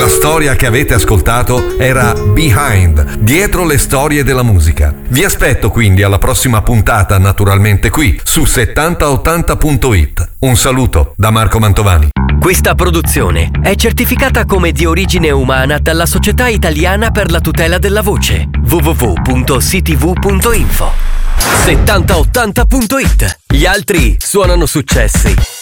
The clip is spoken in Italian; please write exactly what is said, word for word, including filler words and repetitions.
storia che avete ascoltato era Behind, dietro le storie della musica. Vi aspetto quindi alla prossima puntata, naturalmente qui su settanta ottanta punto it. Un saluto da Marco Mantovani. Questa produzione è certificata come di origine umana dalla Società Italiana per la Tutela della Voce. w w w punto c t v punto info. settanta ottanta punto it. Gli altri suonano successi.